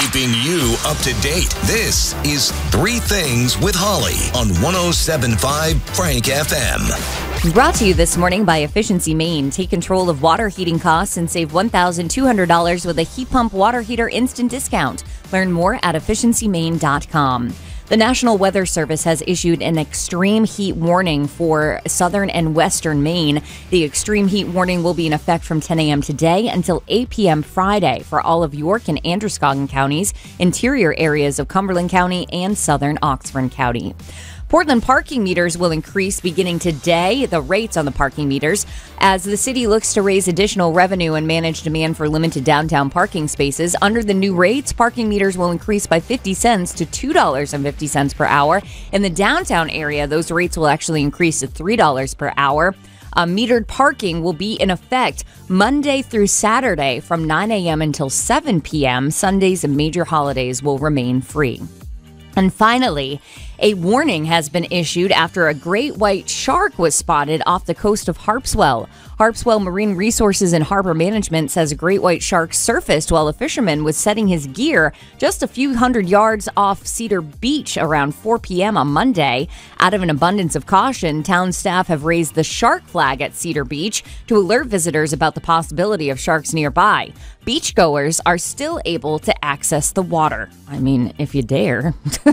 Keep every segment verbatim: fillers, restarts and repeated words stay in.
keeping you up to date. This is Three Things with Holly on one oh seven point five Frank F M. Brought to you this morning by Efficiency Maine. Take control of water heating costs and save one thousand two hundred dollars with a heat pump water heater instant discount. Learn more at efficiency maine dot com. The National Weather Service has issued an extreme heat warning for southern and western Maine. The extreme heat warning will be in effect from ten a.m. today until eight p.m. Friday for all of York and Androscoggin counties, interior areas of Cumberland County, and southern Oxford County. Portland parking meters will increase beginning today, the rates on the parking meters, as the city looks to raise additional revenue and manage demand for limited downtown parking spaces. Under the new rates, parking meters will increase by fifty cents to two dollars and fifty cents per hour. In the downtown area, those rates will actually increase to three dollars per hour. Uh, metered parking will be in effect Monday through Saturday from nine a.m. until seven p.m. Sundays and major holidays will remain free. And finally, a warning has been issued after a great white shark was spotted off the coast of Harpswell. Harpswell Marine Resources and Harbor Management says a great white shark surfaced while a fisherman was setting his gear just a few hundred yards off Cedar Beach around four p.m. on Monday. Out of an abundance of caution, town staff have raised the shark flag at Cedar Beach to alert visitors about the possibility of sharks nearby. Beachgoers are still able to access the water. I mean, if you dare.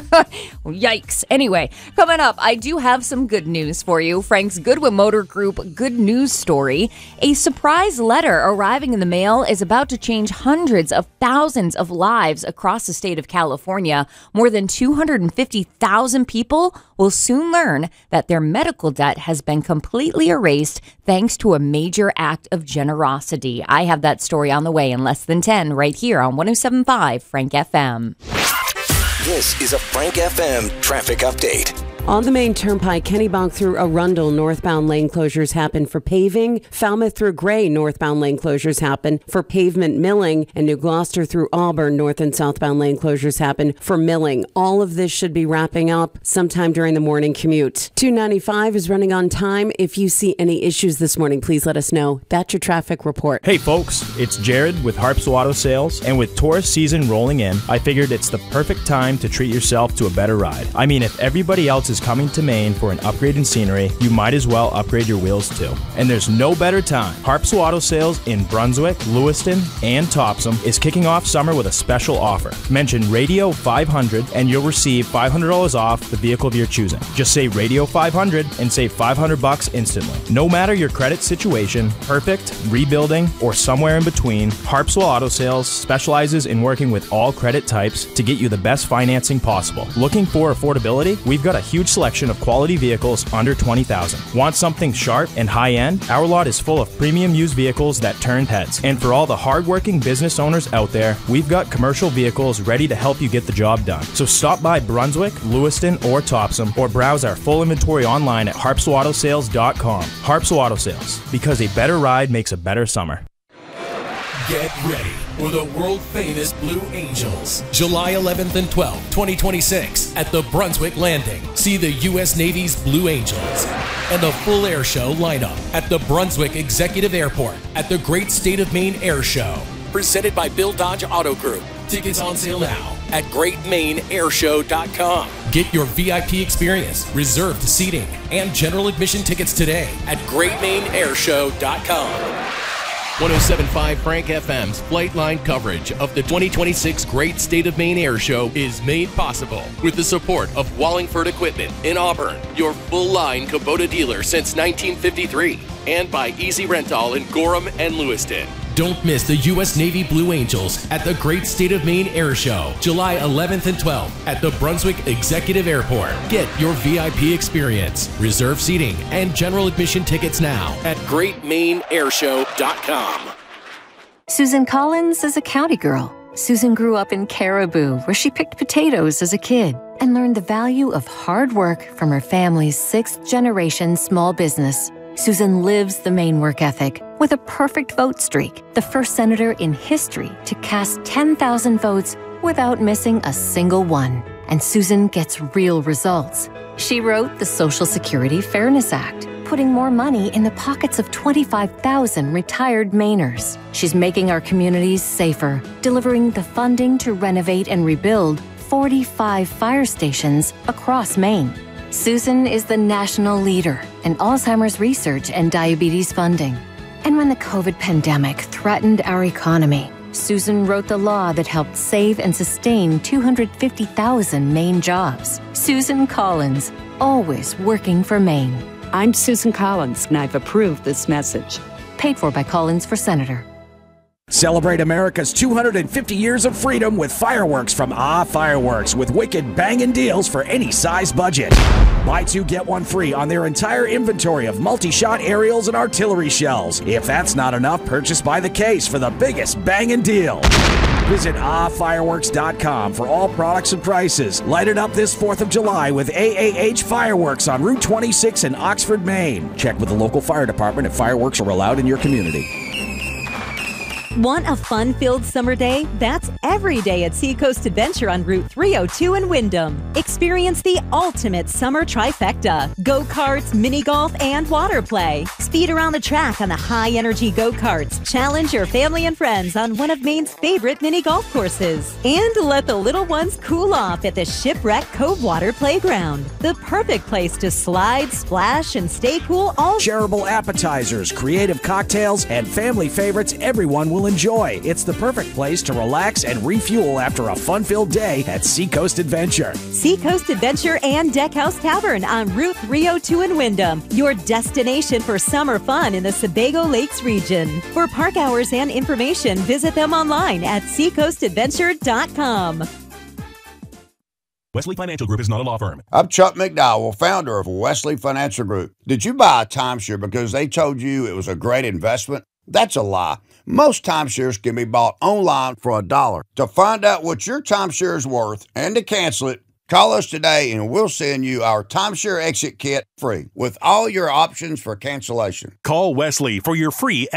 Yikes. Anyway, coming up, I do have some good news for you. Frank's Goodwin Motor Group good news story. A surprise letter arriving in the mail is about to change hundreds of thousands of lives across the state of California. More than two hundred fifty thousand people will soon learn that their medical debt has been completely erased thanks to a major act of generosity. I have that story on the way in less than ten right here on one oh seven point five Frank F M. This is a Frank F M traffic update. On the main turnpike, Kennebunk through Arundel, northbound lane closures happen for paving. Falmouth through Gray, northbound lane closures happen for pavement milling. And New Gloucester through Auburn, north and southbound lane closures happen for milling. All of this should be wrapping up sometime during the morning commute. two ninety-five is running on time. If you see any issues this morning, please let us know. That's your traffic report. Hey folks, it's Jared with Harpswell Auto Sales. And with tourist season rolling in, I figured it's the perfect time to treat yourself to a better ride. I mean, if everybody else is coming to Maine for an upgrade in scenery, you might as well upgrade your wheels too. And there's no better time. Harpswell Auto Sales in Brunswick, Lewiston, and Topsom is kicking off summer with a special offer. Mention Radio five hundred and you'll receive five hundred dollars off the vehicle of your choosing. Just say Radio five hundred and save five hundred bucks instantly. No matter your credit situation, perfect, rebuilding, or somewhere in between, Harpswell Auto Sales specializes in working with all credit types to get you the best financing possible. Looking for affordability? We've got a huge selection of quality vehicles under twenty thousand dollars. Want something sharp and high-end? Our lot is full of premium used vehicles that turned heads. And for all the hard-working business owners out there, we've got commercial vehicles ready to help you get the job done. So stop by Brunswick, Lewiston, or Topsom, or browse our full inventory online at harpswell auto sales dot com. Harpswell Auto Sales, because a better ride makes a better summer. Get ready for the world-famous Blue Angels, July eleventh and twelfth, twenty twenty-six, at the Brunswick Landing. See the U S Navy's Blue Angels and the full air show lineup at the Brunswick Executive Airport at the Great State of Maine Air Show. Presented by Bill Dodge Auto Group. Tickets on sale now at great maine air show dot com. Get your V I P experience, reserved seating, and general admission tickets today at great maine air show dot com. one oh seven point five Frank F M's Flightline coverage of the twenty twenty-six Great State of Maine Air Show is made possible with the support of Wallingford Equipment in Auburn, your full-line Kubota dealer since nineteen fifty-three, and by Easy Rental in Gorham and Lewiston. Don't miss the U S Navy Blue Angels at the Great State of Maine Air Show, July eleventh and twelfth at the Brunswick Executive Airport. Get your V I P experience, reserve seating, and general admission tickets now at great maine air show dot com. Susan Collins is a county girl. Susan grew up in Caribou, where she picked potatoes as a kid and learned the value of hard work from her family's sixth-generation small business. Susan lives the Maine work ethic with a perfect vote streak, the first senator in history to cast ten thousand votes without missing a single one. And Susan gets real results. She wrote the Social Security Fairness Act, putting more money in the pockets of twenty-five thousand retired Mainers. She's making our communities safer, delivering the funding to renovate and rebuild forty-five fire stations across Maine. Susan is the national leader in Alzheimer's research and diabetes funding. And when the COVID pandemic threatened our economy, Susan wrote the law that helped save and sustain two hundred fifty thousand Maine jobs. Susan Collins, always working for Maine. I'm Susan Collins, and I've approved this message. Paid for by Collins for Senator. Celebrate America's two hundred fifty years of freedom with fireworks from Ah Fireworks with wicked banging deals for any size budget. Buy two, get one free on their entire inventory of multi-shot aerials and artillery shells. If that's not enough, purchase by the case for the biggest banging deal. Visit ah fireworks dot com for all products and prices. Light it up this fourth of July with A A H Fireworks on Route twenty-six in Oxford, Maine. Check with the local fire department if fireworks are allowed in your community. Want a fun-filled summer day? That's every day at Seacoast Adventure on Route three oh two in Windham. Experience the ultimate summer trifecta: go-karts, mini-golf, and water play. Speed around the track on the high-energy go-karts. Challenge your family and friends on one of Maine's favorite mini-golf courses. And let the little ones cool off at the Shipwreck Cove Water Playground. The perfect place to slide, splash, and stay cool all... Shareable appetizers, creative cocktails, and family favorites everyone will enjoy. It's the perfect place to relax and refuel after a fun-filled day at Seacoast Adventure. Seacoast Adventure and Deckhouse Tavern on Route three oh two in Windham, your destination for summer fun in the Sebago Lakes region. For park hours and information, visit them online at seacoast adventure dot com. Wesley Financial Group is not a law firm. I'm Chuck McDowell, founder of Wesley Financial Group. Did you buy a timeshare because they told you it was a great investment? That's a lie. Most timeshares can be bought online for a dollar. To find out what your timeshare is worth and to cancel it, call us today and we'll send you our timeshare exit kit free with all your options for cancellation. Call Wesley for your free